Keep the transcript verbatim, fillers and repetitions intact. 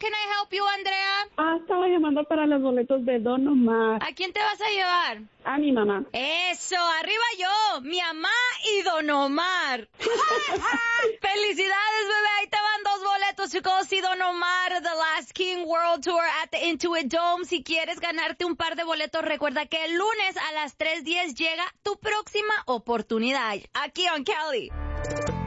can I help you, Andrea? Ah, estaba llamando para los boletos de Don Omar. ¿A quién te vas a llevar? A mi mamá. Eso, arriba yo, mi mamá y Don Omar. Felicidades, bebé, ahí te van dos boletos to go see Don Omar, The Last King World Tour at the Intuit Dome. Si quieres ganarte un par de boletos, recuerda que el lunes a las tres diez llega tu próxima oportunidad. Aquí on Cali.